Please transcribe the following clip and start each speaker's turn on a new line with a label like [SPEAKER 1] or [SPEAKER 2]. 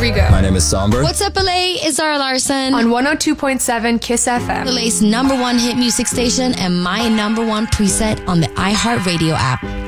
[SPEAKER 1] Rigo.
[SPEAKER 2] My name is Somber.
[SPEAKER 3] What's up, LA? It's Zara Larson.
[SPEAKER 1] On 102.7 Kiss FM.
[SPEAKER 3] LA's #1 hit music station and my #1 preset on the iHeartRadio app.